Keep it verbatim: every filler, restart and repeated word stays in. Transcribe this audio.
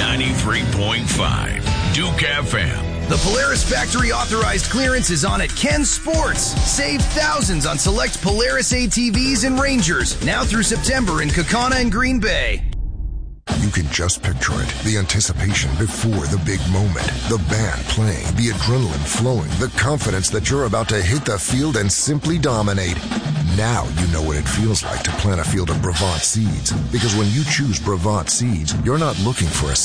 ninety-three point five Duke F M. The Polaris Factory Authorized Clearance is on at Ken Sports. Save thousands on select Polaris A T Vs and Rangers now through September in Kaukauna and Green Bay. You can just picture it. The anticipation before the big moment. The band playing, the adrenaline flowing, the confidence that you're about to hit the field and simply dominate. Now you know what it feels like to plant a field of Brevant seeds. Because when you choose Brevant seeds, you're not looking for a